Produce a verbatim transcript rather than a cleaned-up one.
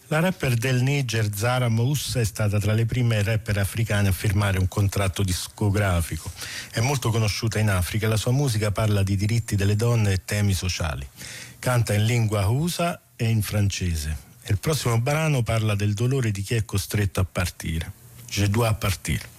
La rapper del Niger Zara Moussa è stata tra le prime rapper africane a firmare un contratto discografico. È molto conosciuta in Africa e la sua musica parla di diritti delle donne e temi sociali. Canta in lingua Hausa e in francese. E il prossimo brano parla del dolore di chi è costretto a partire. Je dois partir.